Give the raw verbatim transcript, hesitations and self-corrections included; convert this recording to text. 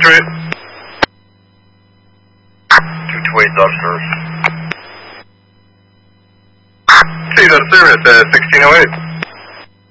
two eight. two two eight, Dodge service. T, Dodge service, uh, sixteen oh eight.